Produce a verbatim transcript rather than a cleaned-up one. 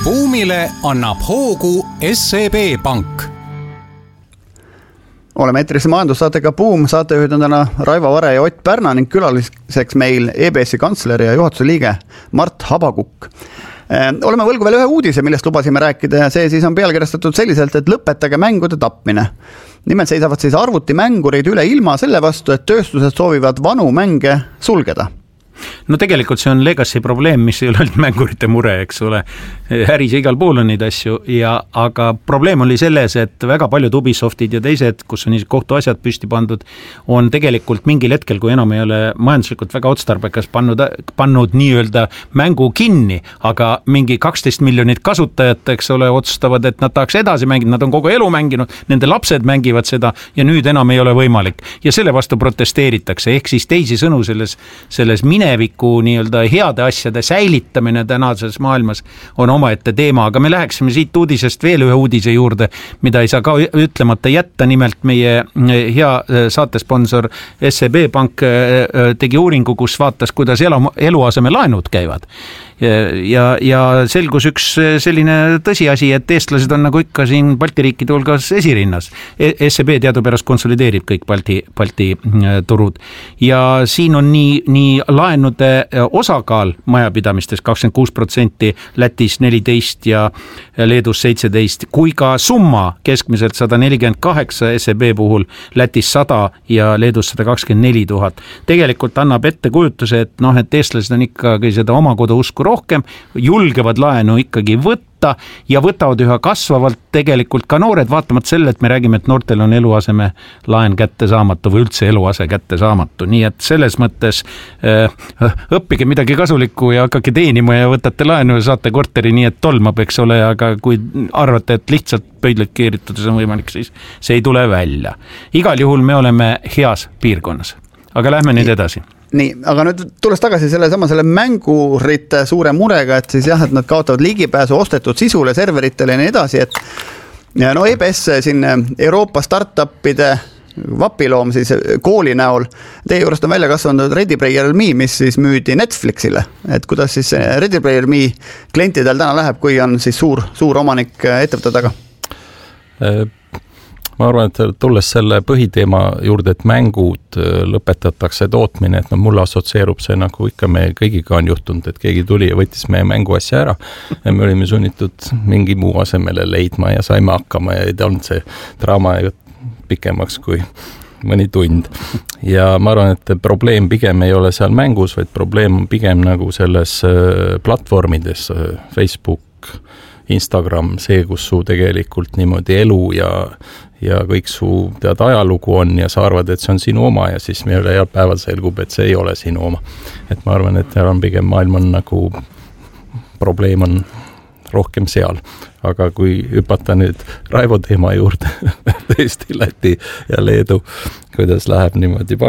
Buumile annab hoogu S E B Pank. Oleme eetris majandussaatega Buum, saatejuhid on täna Raivo Vare ja Ott Pärna ning külaliseks meil E B S-i kantsler ja juhatuse liige Mart Habakukk. Oleme võlgu veel ühe uudise, millest lubasime rääkida ja see siis on pealkirjastatud selliselt, et lõpetage mängude tapmine. Nimelt seisavad siis arvutimängurid üle ilma selle vastu, et tööstused soovivad vanu mänge sulgeda. No tegelikult see on legacy probleem, mis ei ole olnud mängurite mure, eks ole. Äris ja igal pool on neid asju, ja, aga probleem oli selles, et väga paljud Ubisoftid ja teised, kus on kohtuasjad püsti pandud, on tegelikult mingil hetkel, kui enam ei ole majanduslikult väga otstarbekas pannud, pannud nii-öelda mängu kinni, aga mingi kaksteist miljonit kasutajat, eks ole, otsustavad, et nad tahaks edasi mängida, nad on kogu elu mänginud, nende lapsed mängivad seda ja nüüd enam ei ole võimalik. Ja selle vastu protesteeritakse, ehk siis teisi sõnu selles, selles mineviku nii-öelda heade asjade säilitamine tänases maailmas on omaette teema, aga me läheksime siit uudisest veel ühe uudise juurde, mida ei saa ka ütlemata jätta. Nimelt meie hea saatesponsor S E B Pank tegi uuringu, kus vaatas, kuidas elu, eluaseme laenud käivad. Ja, ja selgus üks selline tõsiasi, et eestlased on nagu ikka siin Balti riikide hulgas esirinnas. S E B teadupärast konsolideerib kõik Balti, Balti turud. Ja siin on nii, nii laenude osakaal majapidamistes kakskümmend kuus protsenti, Lätis neliteist ja Leedus seitseteist, kui ka summa keskmiselt sada nelikümmend kaheksa S E B puhul, Lätis sada ja Leedus sada kakskümmend neli tuhat. Tegelikult annab ette kujutuse, et noh, et eestlased on ikkagi seda oma kodu usku rohkem, julgevad laenu ikkagi võtta ja võtavad üha kasvavalt tegelikult ka noored, vaatamata selle, et me räägime, et noortel on eluaseme laen kätte saamatu või üldse eluase kätte saamatu. Nii et selles mõttes äh, õppige midagi kasulikku ja hakake teenima ja võtate laenu ja saate korteri nii, et tolmab, eks ole, aga kui arvate, et lihtsalt pöidlad keeritudes on võimalik, siis see ei tule välja. Igal juhul me oleme heas piirkonnas, aga lähme nüüd edasi. Nii, aga nüüd tulles tagasi selle sama selle mängurite suure murega, et siis jah, et nad kaotavad ligipääsu ostetud sisule, serveritele ja nii edasi, et ja no E B S siin Euroopa startupide vapiloom siis kooli näol, teie juurest on välja kasvanud Ready Player Me, mis siis müüdi Netflixile, et kuidas siis Ready Player Me klientidel täna läheb, kui on siis suur, suur omanik ettevõtte taga? Ma arvan, et tulles selle põhiteema juurde, et mängud lõpetatakse tootmine, et no mulle assotsieerub see nagu ikka me kõigiga on juhtunud, et keegi tuli ja võttis meie mänguasja ära ja me olime sunnitud mingi muu asemele leidma ja saime hakkama ja ei olnud see draama pikemaks kui mõni tund. Ja ma arvan, et probleem pigem ei ole seal mängus, vaid probleem on pigem nagu selles platvormides, Facebook, Instagram, see, kus su tegelikult niimoodi elu ja, ja kõik su tead ajalugu on ja sa arvad, et see on sinu oma ja siis meile heal päeval selgub, et see ei ole sinu oma. Et ma arvan, et on pigem maailm on nagu probleem on rohkem seal. Aga kui hüpata nüüd Raivo teema juurde, tõesti Läti ja Leedu, kuidas läheb niimoodi